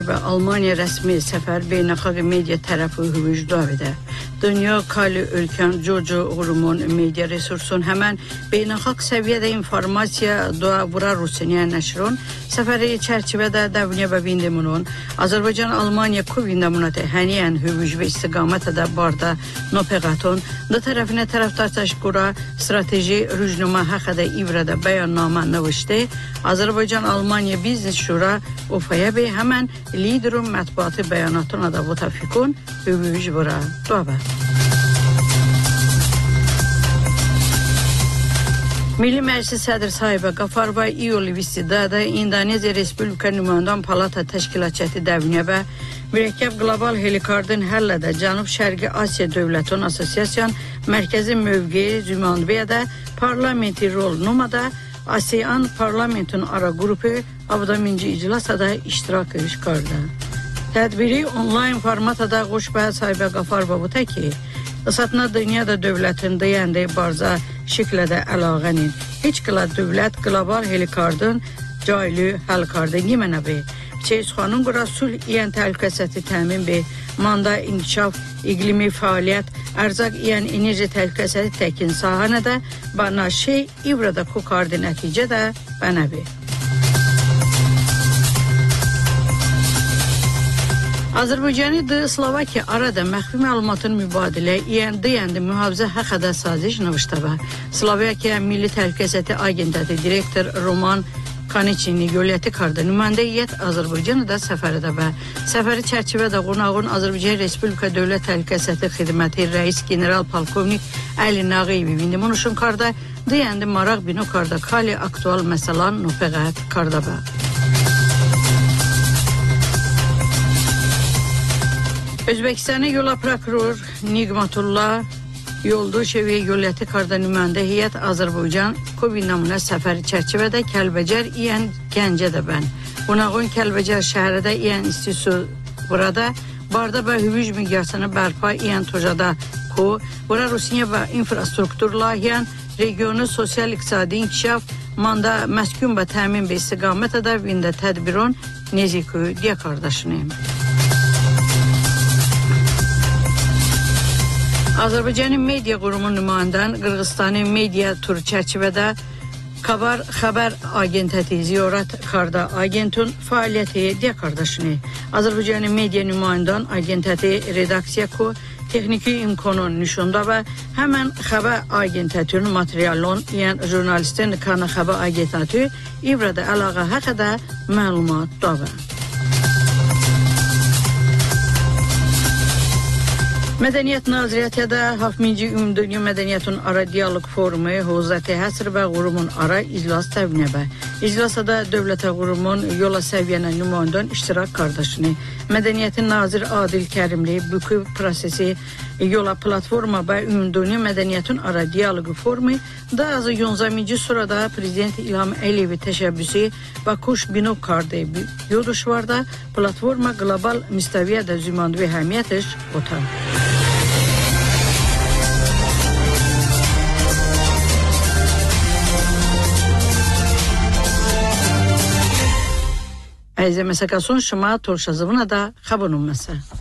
ve Almanya resmi səfər beynəlxalq media tərəfi hüvücdavıdır. Dünya Kali Ölkən Jojo Urumon media resursun həmən beynəlxalq səviyyədə informasiya doğa vura Rusiya nəşrun səfəri çərçivədə dəvniyə və vindimunun Azərbaycan Almanya kuvindamunatı həniyən hüvüc və istiqamətə də barda nopəqatun da tərəfinə tərəftar təşkura strateji rücnuma həqədə ivrədə bəyannamə növüşdə Azərbaycan Almanya Biznes Şura Ufaya bey həmən liderun mətbuatı bəyanatına da bu təfikun hüvüc vura doğru. Milli Məclis Sədr sahibə Qafarova iyul istidada İndoneziya Respublika nümayəndən palata təşkilatçısı dəvniyə və mürəkkəb qlobal helikardın həllədə Cənub-Şərqi Asiya Dövlətinin Assosiasiyan mərkəzi mövqeyi Zümandbiyədə parlamenti rol numada ASEAN parlamentin ara qrupu avdaminci iclasada iştirak işqarda. Tədbiri onlayn formatada qoşbəhə sahibə Qafarova bu təki Isatna dünyada dövlətin deyəndə barza şəkildə əlaqənin heç qıla dövlət qlobal helikardın caylı həlkardın yemənə bey. Çeyiz xanım qıra sulh iyən təhlükəsizliyi təmin bey. Manda inkişaf, iqlimi fəaliyyət, ərzaq iyən enerji təhlükəsizliyi təkin sahənədə bana şey ivrada kukardı nəticə də bənə bey. Azərbaycanı da Slovakiya arada məxfi məlumatın mübadilə deyəndə mühafizə haqqında saziş növüşdəbə. Slovakiya Milli Təhlükəsizliyi Agentliyi direktor Roman Kaniçini yölyəti karda nümayəndə heyət Azərbaycanı da səfəridə və səfəri çərçivədə qonağın Azərbaycan Respublika Dövlət Təhlükəsizliyi Xidməti Rəis General Polkovnik Əli Nağıyevi vindimunuşun karda deyəndə maraq bino karda kali aktual məsəlan nöfəqət karda bə. Özbekistan'ı yola prokuror Nigmatullah Yolduşevi yölyəti karda nümayəndə heyət Azərbaycan Kobi namına səfəri çərçivədə Kəlbəcər iyən Gəncədə bən. Qonağın Kəlbəcər şəhərdə iyən istisu burada barda və hüvüc miqyasını bərpa iyən tojada ko bura Rusiya və infrastrukturla iyən regionu sosial-iqtisadi inkişaf manda məskun və təmin və istiqamətə də vində tədbiron neziku diyə qardaşınıyım. Azərbaycanın media qurumu nümayəndən Qırğızstanın media turu çərçivədə Kabar xəbər agentliyi ziyaret karda agentun fəaliyyəti diyə qardaşını. Azərbaycanın media nümayəndən agentliyi redaksiya ko texniki imkanın nişunda və həmən xəbər agentliyin materialın yəni jurnalistin kana xəbər agentliyi ivrədə əlaqa haqqında məlumat davə. Mədəniyyət Naziriyyətidə 70-ci Ümumdünya Mədəniyyətin Ara Diyaloq Forumu Hozati Həsr və Qurumun Ara iclas təvnəbə. İclasada dövlətə qurumun yola səviyyənə nümayəndən iştirak qardaşını, Mədəniyyətin Nazir Adil Kərimli bükü prosesi yola platforma və Ümumdünya Mədəniyyətin Ara Diyaloq Forumu da azı 11-ci sırada Prezident İlham Əliyevi təşəbbüsü və kuş bino kardı yoduşvarda platforma qlobal müstəviyyədə zümandı və həmiyyətəş otan. Əziz məsəkəsun şuma torşazımına da xəbunun məsə.